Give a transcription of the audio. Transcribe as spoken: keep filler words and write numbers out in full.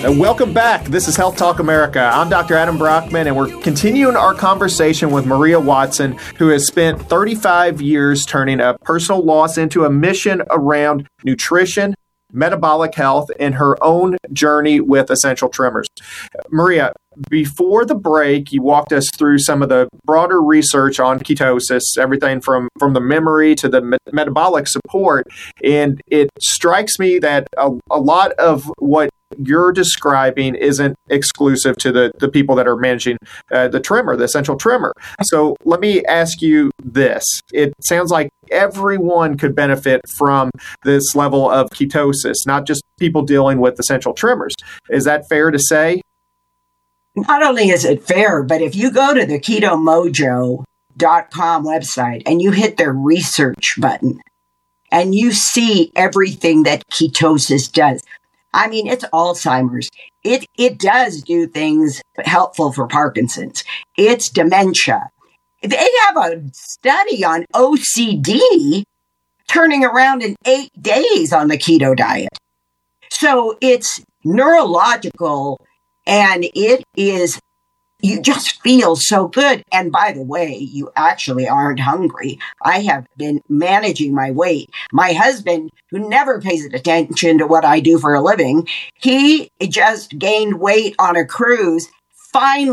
And welcome back. This is Health Talk America. I'm Doctor Adam Brockman, and we're continuing our conversation with Maria Watson, who has spent thirty-five years turning a personal loss into a mission around nutrition, metabolic health, and her own journey with essential tremors. Maria, before the break, you walked us through some of the broader research on ketosis, everything from, from the memory to the me- metabolic support. And it strikes me that a, a lot of what you're describing isn't exclusive to the, the people that are managing uh, the tremor, the essential tremor. So let me ask you this. It sounds like everyone could benefit from this level of ketosis, not just people dealing with essential tremors. Is that fair to say? Not only is it fair, but if you go to the keto mojo dot com website and you hit their research button and you see everything that ketosis does, I mean, it's Alzheimer's. It it does do things helpful for Parkinson's. It's dementia. They have a study on O C D turning around in eight days on the keto diet. So it's neurological, and it is, you just feel so good. And by the way, you actually aren't hungry. I have been managing my weight. My husband, who never pays attention to what I do for a living, he just gained weight on a cruise. Finally,